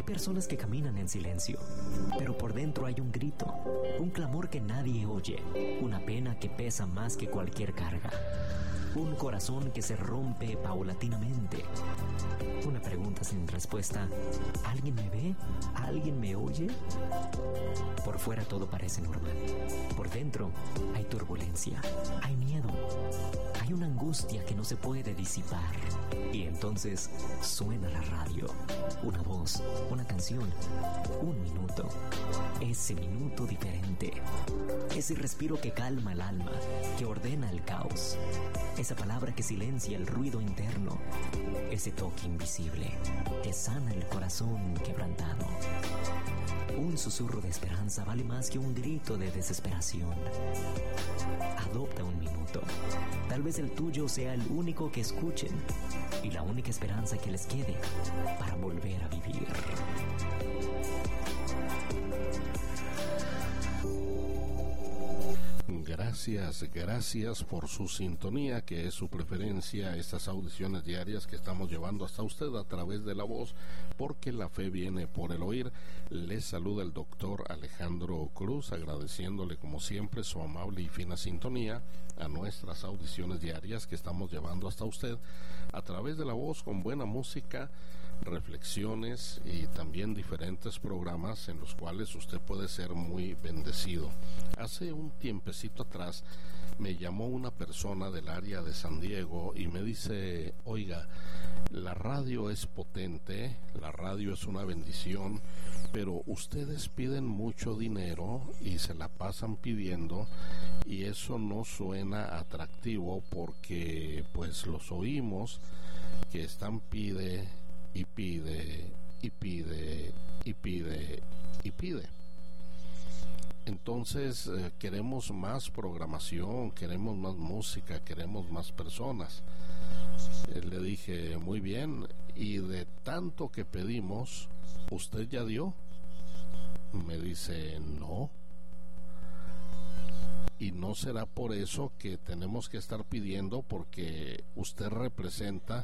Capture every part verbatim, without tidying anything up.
personas que caminan en silencio, pero por dentro hay un grito, un clamor que nadie oye, una pena que pesa más que cualquier carga, un corazón que se rompe paulatinamente, una pregunta sin respuesta. ¿Alguien me ve? ¿Alguien me oye? Por fuera todo parece normal. Por dentro hay turbulencia, hay miedo, hay una angustia que no se puede disipar. Y entonces suena la radio, una voz, una canción, un minuto, ese minuto diferente, ese respiro que calma el alma, que ordena el caos, esa palabra que silencia el ruido interno, ese toque invisible que sana el corazón quebrantado. Un susurro de esperanza vale más que un grito de desesperación. Adopta un minuto. Tal vez el tuyo sea el único que escuchen y la única esperanza que les quede para volver a vivir. Gracias, gracias por su sintonía, que es su preferencia, estas audiciones diarias que estamos llevando hasta usted a través de la voz, porque la fe viene por el oír. Les saluda el doctor Alejandro Cruz, agradeciéndole como siempre su amable y fina sintonía a nuestras audiciones diarias que estamos llevando hasta usted a través de la voz, con buena música, reflexiones y también diferentes programas en los cuales usted puede ser muy bendecido. Hace un tiempecito atrás me llamó una persona del área de San Diego y me dice: oiga, la radio es potente, la radio es una bendición, pero ustedes piden mucho dinero y se la pasan pidiendo, y eso no suena atractivo porque pues los oímos que están pide y pide y pide y pide y pide. Entonces eh, queremos más programación, queremos más música, queremos más personas. Eh, le dije: muy bien, y de tanto que pedimos, ¿usted ya dio? Me dice: no. Y no será por eso que tenemos que estar pidiendo, porque usted representa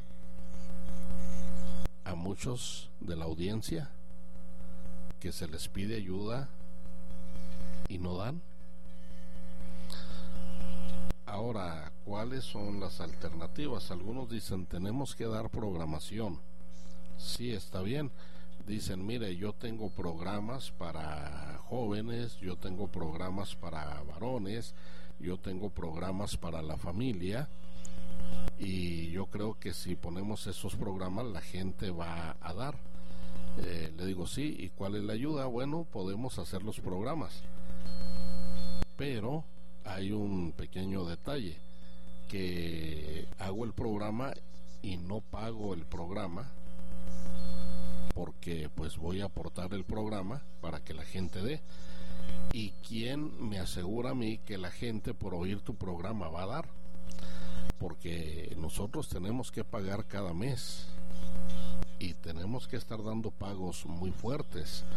a muchos de la audiencia que se les pide ayuda y no dan. Ahora, ¿cuáles son las alternativas? Algunos dicen: tenemos que dar programación. Sí, está bien. Dicen: mire, yo tengo programas para jóvenes, yo tengo programas para varones, yo tengo programas para la familia, y yo creo que si ponemos esos programas la gente va a dar. Eh, le digo: sí, ¿y cuál es la ayuda? Bueno, podemos hacer los programas, pero hay un pequeño detalle, que hago el programa y no pago el programa, porque pues voy a aportar el programa para que la gente dé. ¿Y quién me asegura a mí que la gente por oír tu programa va a dar? Porque nosotros tenemos que pagar cada mes y tenemos que estar dando pagos muy fuertes.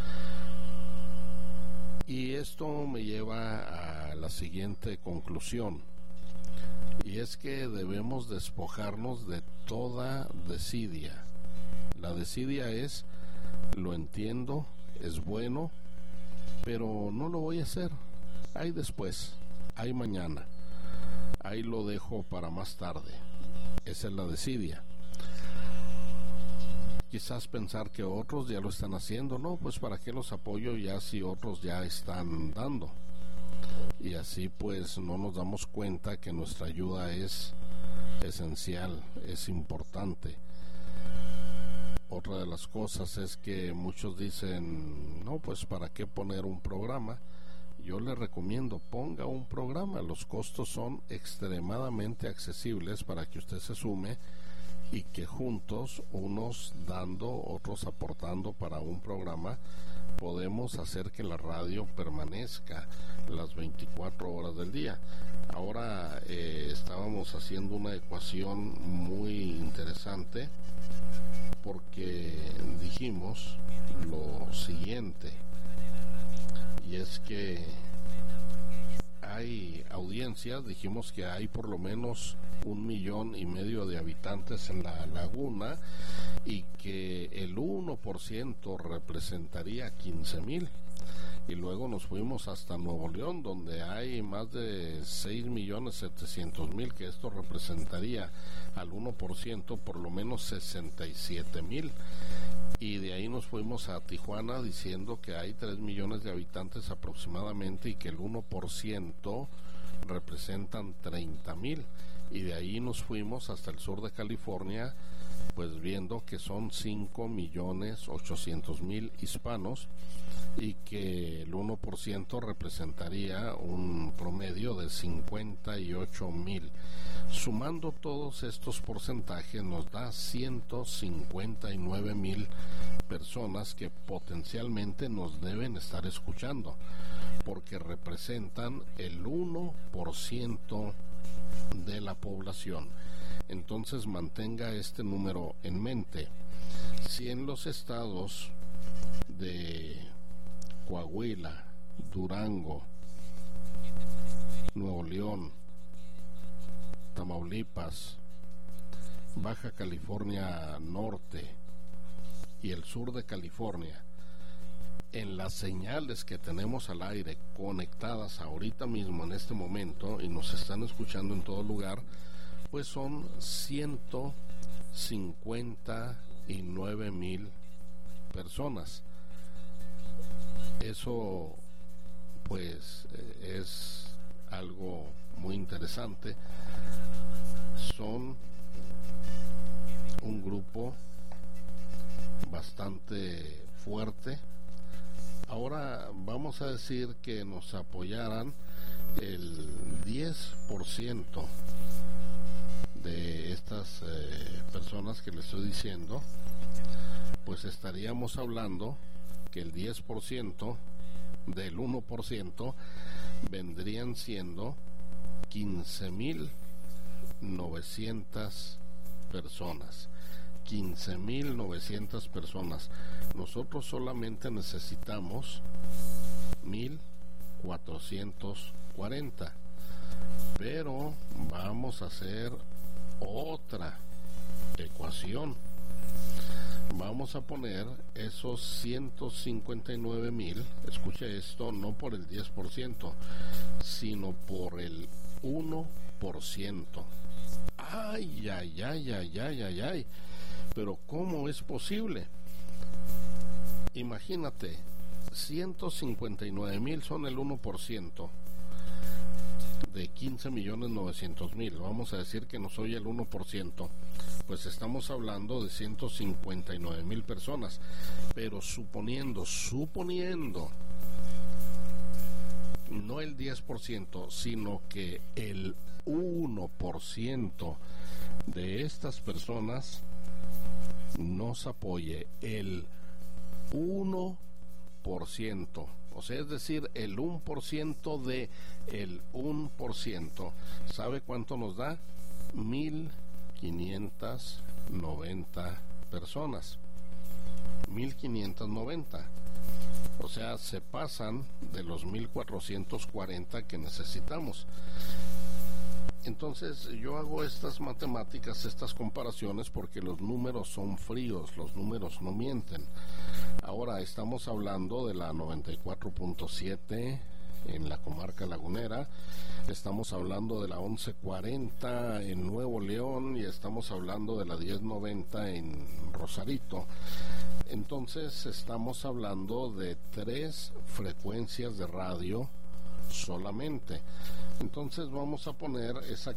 Y esto me lleva a la siguiente conclusión, y es que debemos despojarnos de toda desidia. La desidia es: lo entiendo, es bueno, pero no lo voy a hacer. Hay después, hay mañana, ahí lo dejo para más tarde. Esa es la desidia. Quizás pensar que otros ya lo están haciendo. No, pues ¿para qué los apoyo ya si otros ya están dando? Y así pues no nos damos cuenta que nuestra ayuda es esencial, es importante. Otra de las cosas es que muchos dicen: no, pues ¿para qué poner un programa? Yo le recomiendo: ponga un programa. Los costos son extremadamente accesibles para que usted se sume, y que juntos, unos dando, otros aportando para un programa, podemos hacer que la radio permanezca las veinticuatro horas del día. Ahora eh, estábamos haciendo una ecuación muy interesante, porque dijimos lo siguiente, y es que hay audiencias, dijimos que hay por lo menos un millón y medio de habitantes en la laguna y que el uno por ciento representaría quince mil. Y luego nos fuimos hasta Nuevo León, donde hay más de seis millones setecientos mil, que esto representaría al uno por ciento por lo menos sesenta y siete mil. Y de ahí nos fuimos a Tijuana diciendo que hay tres millones de habitantes aproximadamente y que el uno por ciento representan treinta mil. Y de ahí nos fuimos hasta el sur de California, pues viendo que son cinco millones ochocientos mil hispanos y que el uno por ciento representaría un promedio de cincuenta y ocho mil. Sumando todos estos porcentajes nos da ciento cincuenta y nueve mil personas que potencialmente nos deben estar escuchando, porque representan el uno por ciento de la población. Entonces mantenga este número en mente. Si en los estados de Coahuila, Durango, Nuevo León, Tamaulipas, Baja California Norte y el sur de California, en las señales que tenemos al aire conectadas ahorita mismo en este momento y nos están escuchando en todo lugar, pues son ciento cincuenta y nueve mil personas. Eso pues es algo muy interesante. Son un grupo bastante fuerte. Ahora vamos a decir que nos apoyaran el diez por ciento de estas eh, personas que le estoy diciendo, pues estaríamos hablando que el diez por ciento del uno por ciento vendrían siendo quince mil novecientas personas. quince mil novecientas personas. Nosotros solamente necesitamos mil cuatrocientos cuarenta, pero vamos a hacer otra ecuación. Vamos a poner esos ciento cincuenta y nueve mil, escuche esto, no por el diez por ciento, sino por el uno por ciento. Ay, ay, ay, ay, ay, ay, ay. Pero ¿cómo es posible? Imagínate, ciento cincuenta y nueve mil son el uno por ciento de quince millones novecientos mil. Vamos a decir que no soy el uno por ciento. Pues estamos hablando de ciento cincuenta y nueve mil personas. Pero suponiendo, suponiendo, no el diez por ciento, sino que el uno por ciento de estas personas nos apoye, el uno por ciento, o sea, es decir, el uno por ciento de el uno por ciento, ¿sabe cuánto nos da? mil quinientas noventa personas. mil quinientas noventa. O sea, se pasan de los mil cuatrocientos cuarenta que necesitamos. Entonces yo hago estas matemáticas, estas comparaciones, porque los números son fríos, los números no mienten. Ahora estamos hablando de la noventa y cuatro punto siete en la comarca lagunera, estamos hablando de la once cuarenta en Nuevo León y estamos hablando de la diez noventa en Rosarito. Entonces estamos hablando de tres frecuencias de radio solamente. Entonces vamos a poner esa